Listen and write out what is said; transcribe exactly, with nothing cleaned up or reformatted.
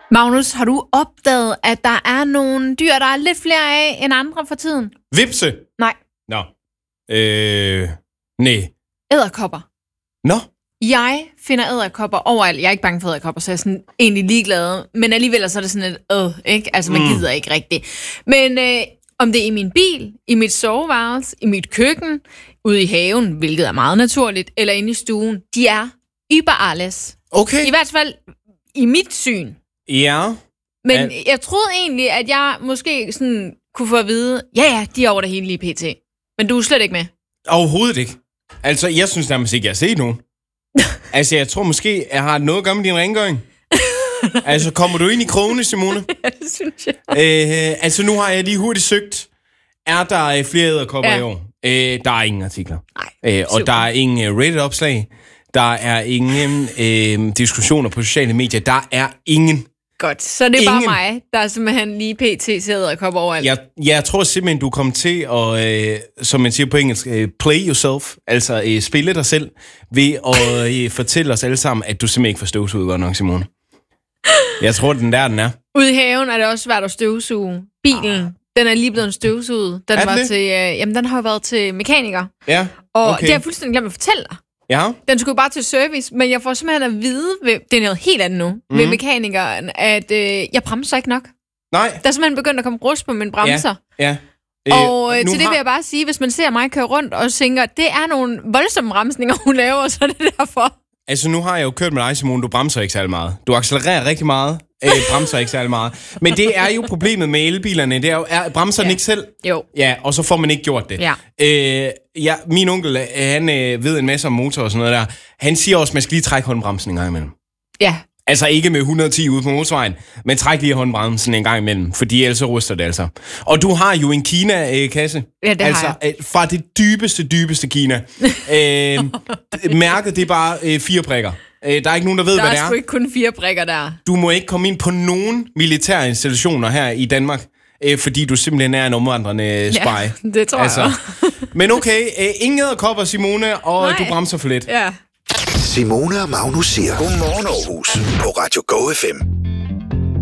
Magnus, har du opdaget, at der er nogle dyr, der er lidt flere af end andre for tiden? Vipse? Nej. Nå. Øh... Nej. Edderkopper. Nå? Jeg finder edderkopper overalt. Jeg er ikke bange for edderkopper, så jeg er sådan egentlig ligeglad. Men alligevel så er det sådan et øh, ikke? Altså, man mm. gider ikke rigtigt. Men øh, om det er i min bil, i mit soveværelse, i mit køkken, ude i haven, hvilket er meget naturligt, eller inde i stuen, de er überalles. Okay. I hvert fald i mit syn. Ja. Men Al- jeg troede egentlig, at jeg måske sådan kunne få at vide, ja ja, de er over det hele lige pt. Men du er slet ikke med. Overhovedet ikke. Altså, jeg synes nærmest ikke, jeg har set nogen. Altså, jeg tror måske, jeg har noget at gøre med din rengøring. Altså, kommer du ind i krogene, Simone? Ja, det synes jeg. Øh, altså, nu har jeg lige hurtigt søgt. Er der øh, flere edderkopper Ja. i år? Øh, der er ingen artikler. Nej, øh, og der er ingen uh, Reddit-opslag. Der er ingen øh, diskussioner på sociale medier. Der er ingen. Godt, så det er Ingen. bare mig, der er simpelthen lige pt. Sidder og kommer overalt. Jeg, jeg tror simpelthen, du kommer til at, øh, som man siger på engelsk, øh, play yourself. Altså øh, spille dig selv ved at øh, fortælle os alle sammen, at du simpelthen ikke får støvsuget godt nok, Simone. Jeg tror, den der, den er. Ude i haven er det også svært at støvsuge. Bilen, ah. den er lige blevet støvsuget. Den, Er den var det? til, øh, jamen, den har jo været til mekaniker. Ja, Og okay. det har jeg fuldstændig glemt at fortælle dig. Ja. Den skulle bare til service, men jeg får simpelthen at vide, ved, det er noget helt andet nu, mm. ved mekanikeren, at øh, jeg bremser ikke nok. Nej. Der er simpelthen begyndt at komme rust på mine bremser. Ja. Og øh, nu til det har- vil jeg bare sige, hvis man ser mig køre rundt og tænker, det er nogle voldsomme bremsninger, hun laver, så er det derfor. Altså, nu har jeg jo kørt med dig, Simone. Du bremser ikke særlig meget. Du accelererer rigtig meget. Øh, bremser ikke særlig meget. Men det er jo problemet med elbilerne. Det er jo, er, bremser den Ja. ikke selv? Jo. Ja, og så får man ikke gjort det. Ja. Øh, ja, min onkel, han øh, ved en masse om motor og sådan noget der. Han siger også, at man skal lige trække håndbremsen en gang imellem. Ja. Altså ikke med et hundrede og ti ude på motorvejen, men træk lige håndbremsen en gang imellem, fordi ellers så ryster det altså. Og du har jo en Kina-kasse. Ja, det altså, har jeg. Fra det dybeste, dybeste Kina. øh, mærket, det er bare øh, fire prikker. Øh, der er ikke nogen, der ved, Der hvad er det sgu er. ikke kun fire prikker der. Du må ikke komme ind på nogen militære installationer her i Danmark, øh, fordi du simpelthen er en omvandrende spy. Ja, det tror altså. jeg Men okay, øh, ingen edderkopper, Simone, og Nej. du bremser for lidt. Ja. Simone og Magnus siger, godmorgen Aarhus på Radio Go F M.